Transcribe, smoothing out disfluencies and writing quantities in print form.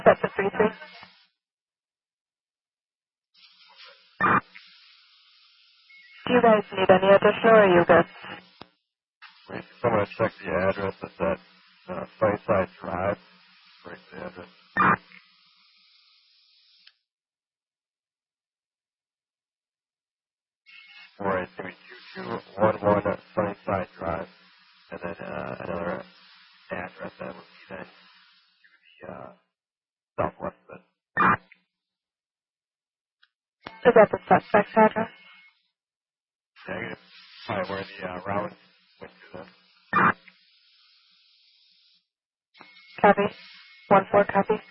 That's a 3-3. Do you guys need any additional, or are you good? Wait, someone to check the address. It's at Sunnyside Drive. Break the address. 48211 Sunnyside Drive, and then another address that would be then to the southwest of it. Is that the suspect's address? Negative. Probably where the round went to then. Copy. 1-4, copy.